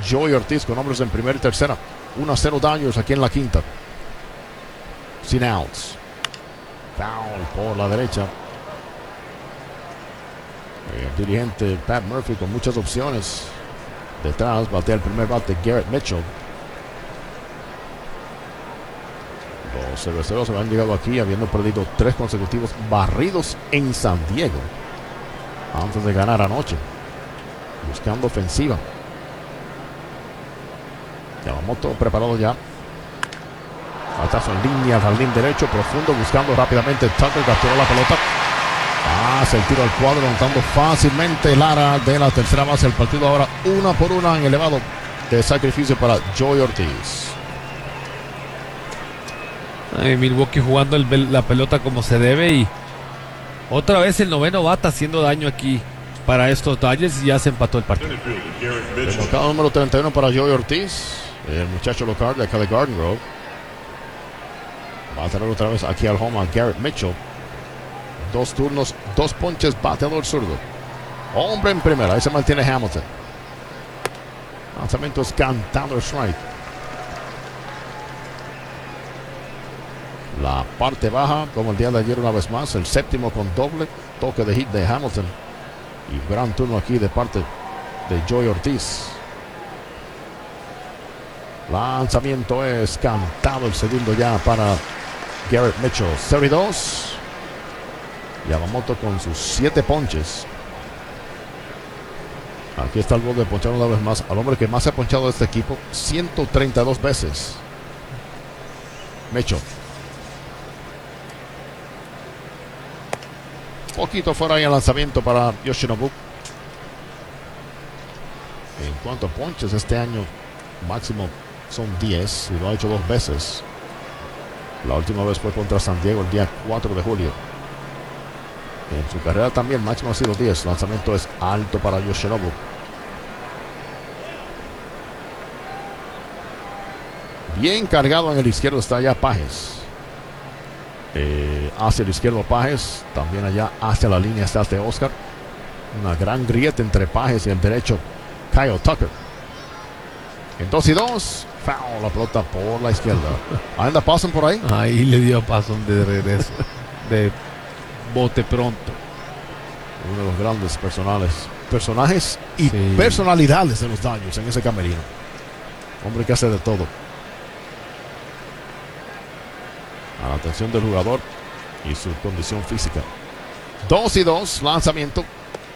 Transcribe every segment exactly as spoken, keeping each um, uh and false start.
Joey Ortiz con hombres en primera y tercera. uno a cero Dodgers aquí en la quinta. Sin outs. Foul por la derecha. El dirigente Pat Murphy con muchas opciones. Detrás batea el primer bate Garrett Mitchell. Los cerveceros han llegado aquí habiendo perdido tres consecutivos barridos en San Diego antes de ganar anoche, buscando ofensiva. Yamamoto preparado ya. Batazo en línea, jardín derecho, profundo, buscando rápidamente. Tucker capturó la pelota. Hace el tiro al cuadro, anotando fácilmente Lara de la tercera base. El partido ahora una por una en elevado de sacrificio para Joey Ortiz. Ay, Milwaukee jugando el, la pelota como se debe, y otra vez el noveno bata haciendo daño aquí para estos Dodgers, y ya se empató el partido. Desmarcado número treinta y uno para Joey Ortiz, el muchacho local de acá de Garden Grove. Va a tener otra vez aquí al home a Garrett Mitchell. Dos turnos, dos ponches, bateador zurdo. Hombre en primera, ahí se mantiene Hamilton. Lanzamiento es cantado, strike. La parte baja, como el día de ayer una vez más, el séptimo con doble, toque de hit de Hamilton. Y gran turno aquí de parte de Joey Ortiz. Lanzamiento es cantado, el segundo ya para Garrett Mitchell. cero y dos. Yamamoto con sus siete ponches. Aquí está el gol de ponchar una vez más al hombre que más se ha ponchado de este equipo, ciento treinta y dos veces. Mitchell. Poquito fuera ahí el lanzamiento para Yoshinobu. En cuanto a ponches, este año máximo son diez y lo ha hecho dos veces. La última vez fue contra San Diego el día cuatro de julio. En su carrera también máximo ha sido diez. Lanzamiento es alto para Yoshinobu. Bien cargado en el izquierdo está allá Pages. Eh, hacia el izquierdo Pages. También allá hacia la línea está este Oscar. Una gran grieta entre Pages y el derecho Kyle Tucker. En dos y dos. Foul, la pelota por la izquierda. Anda pasan por ahí. Ahí le dio paso de regreso. De bote pronto. Uno de los grandes personales, personajes y sí. personalidades de los Dodgers en ese camerino. Hombre que hace de todo. A la atención del jugador y su condición física. Dos y dos, lanzamiento.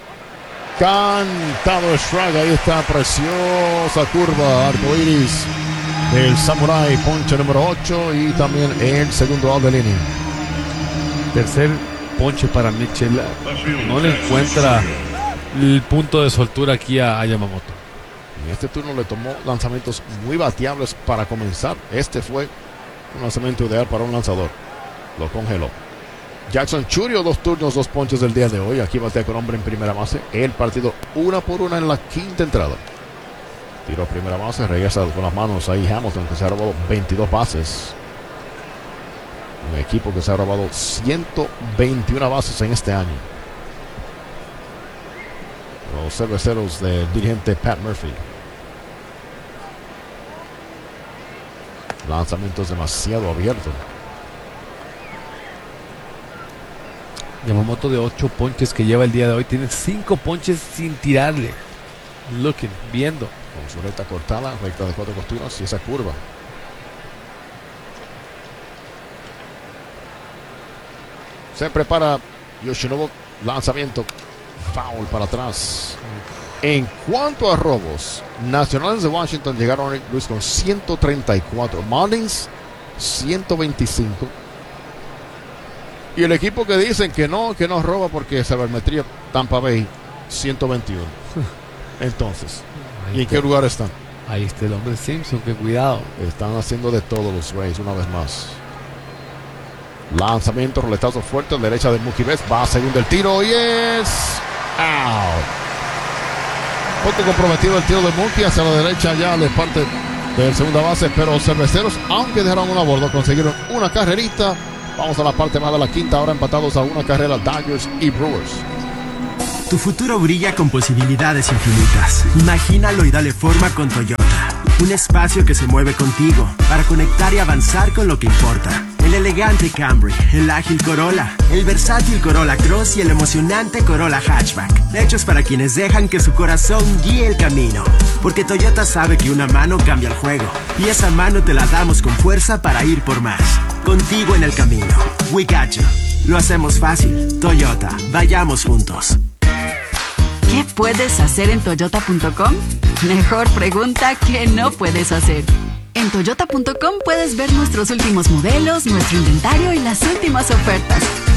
Cantado strike, ahí está, preciosa curva, arcoiris del Samurai, ponche número ocho y también el segundo out del inning. Tercer ponche para Mitchell. No le encuentra el punto de soltura aquí a, a Yamamoto. En este turno le tomó lanzamientos muy bateables para comenzar. Este fue un lanzamiento ideal para un lanzador. Lo congeló. Jackson Chourio, dos turnos, dos ponches del día de hoy. Aquí batea con hombre en primera base. El partido una por una en la quinta entrada. Tiro a primera base, regresa con las manos ahí Hamilton, que se ha robado veintidós bases. Un equipo que se ha robado ciento veintiuna bases en este año. Los cerveceros del dirigente Pat Murphy. Lanzamiento es demasiado abierto. Yamamoto, de ocho ponches que lleva el día de hoy, tiene cinco ponches sin tirarle. Looking, viendo. Con su recta cortada, recta de cuatro costuras y esa curva. Se prepara Yoshinobu, lanzamiento, foul para atrás. En cuanto a robos, Nacionales de Washington llegaron a Luis con ciento treinta y cuatro, Marlins ciento veinticinco. Y el equipo que dicen que no, que no roba porque sabermetría, Tampa Bay ciento veintiuno. Entonces, ¿y en qué lugar están? Ahí está el hombre Simpson, que cuidado. Están haciendo de todo los Rays una vez más. Lanzamiento, roletazo fuerte, derecha de Mookie Betts, va a segundo el tiro y es out. Poco comprometido el tiro de Mookie hacia la derecha ya de parte del segunda base, pero los cerveceros, aunque dejaron una borda, consiguieron una carrerita. Vamos a la parte más de la quinta, ahora empatados a una carrera Dodgers y Brewers. Tu futuro brilla con posibilidades infinitas. Imagínalo y dale forma con Toyota. Un espacio que se mueve contigo para conectar y avanzar con lo que importa. El elegante Camry, el ágil Corolla, el versátil Corolla Cross y el emocionante Corolla Hatchback. Hechos para quienes dejan que su corazón guíe el camino. Porque Toyota sabe que una mano cambia el juego. Y esa mano te la damos con fuerza para ir por más. Contigo en el camino. We got you. Lo hacemos fácil. Toyota, vayamos juntos. ¿Qué puedes hacer en toyota punto com? Mejor pregunta que no puedes hacer. En toyota punto com puedes ver nuestros últimos modelos, nuestro inventario y las últimas ofertas.